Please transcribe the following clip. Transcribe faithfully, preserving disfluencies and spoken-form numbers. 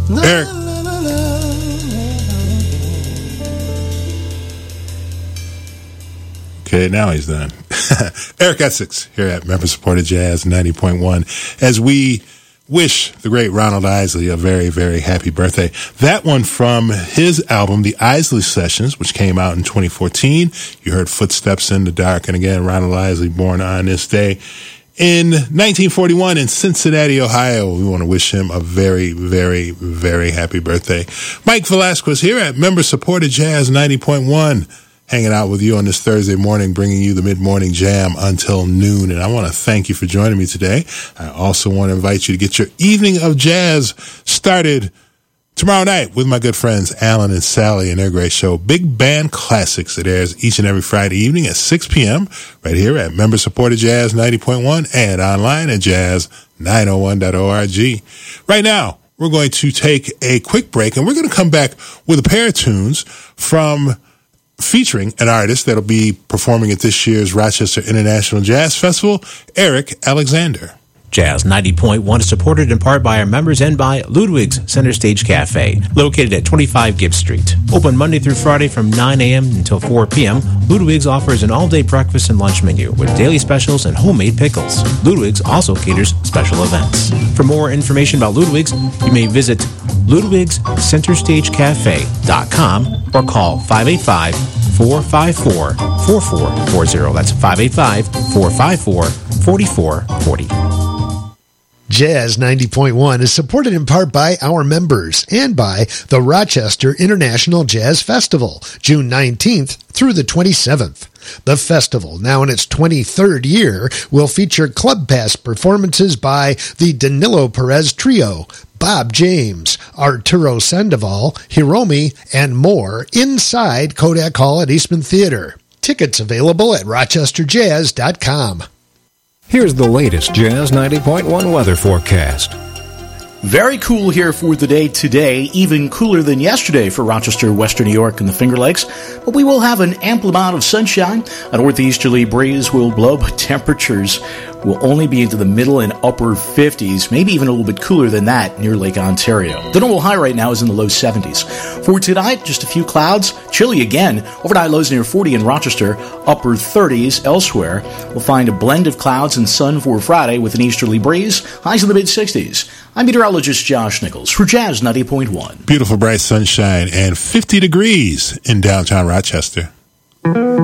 Eric. Okay, now he's done. Eric Essex here at Member Supported Jazz ninety point one as we wish the great Ronald Isley a very, very happy birthday. That one from his album, The Isley Sessions, which came out in twenty fourteen. You heard Footsteps in the Dark. And again, Ronald Isley born on this day in nineteen forty-one in Cincinnati, Ohio. We want to wish him a very, very, very happy birthday. Mike Velasquez here at Member Supported Jazz ninety point one. Hanging out with you on this Thursday morning, bringing you the mid-morning jam until noon. And I want to thank you for joining me today. I also want to invite you to get your evening of jazz started tomorrow night with my good friends Alan and Sally and their great show, Big Band Classics. It airs each and every Friday evening at six p.m. right here at Member Supported Jazz ninety point one and online at jazz nine oh one dot org. Right now, we're going to take a quick break, and we're going to come back with a pair of tunes from featuring an artist that'll be performing at this year's Rochester International Jazz Festival, Eric Alexander. Jazz ninety point one is supported in part by our members and by Ludwig's Center Stage Cafe, located at twenty-five Gibbs Street. Open Monday through Friday from nine a.m. until four p.m., Ludwig's offers an all-day breakfast and lunch menu with daily specials and homemade pickles. Ludwig's also caters special events. For more information about Ludwig's, you may visit ludwigs center stage cafe dot com or call five eight five, four five four, four four four zero. That's five eight five, four five four, four four four zero. Jazz ninety point one is supported in part by our members and by the Rochester International Jazz Festival, June nineteenth through the twenty-seventh. The festival, now in its twenty-third year, will feature Club Pass performances by the Danilo Perez Trio, Bob James, Arturo Sandoval, Hiromi, and more inside Kodak Hall at Eastman Theater. Tickets available at rochester jazz dot com. Here's the latest Jazz ninety point one weather forecast. Very cool here for the day today, even cooler than yesterday for Rochester, Western New York, and the Finger Lakes. But we will have an ample amount of sunshine. A northeasterly breeze will blow, but temperatures will only be into the middle and upper fifties, maybe even a little bit cooler than that near Lake Ontario. The normal high right now is in the low seventies. For tonight, just a few clouds, chilly again. Overnight lows near forty in Rochester, upper thirties elsewhere. We'll find a blend of clouds and sun for Friday with an easterly breeze, highs in the mid-sixties. I'm meteorologist Josh Nichols for Jazz ninety point one. Beautiful bright sunshine and fifty degrees in downtown Rochester.